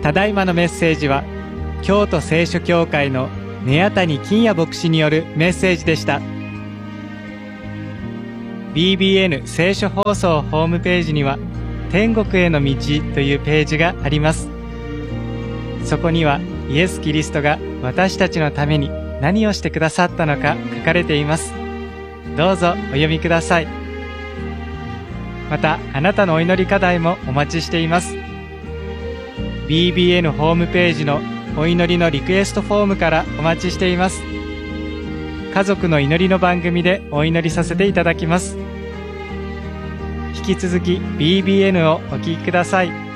ただいまのメッセージは京都聖書協会の根谷金也牧師によるメッセージでした。 BBN 聖書放送ホームページには天国への道というページがあります。そこにはイエス・キリストが私たちのために何をしてくださったのか書かれています。どうぞお読みください。またあなたのお祈り課題もお待ちしています。 BBN ホームページのお祈りのリクエストフォームからお待ちしています。家族の祈りの番組でお祈りさせていただきます。引き続き BBN をお聞きください。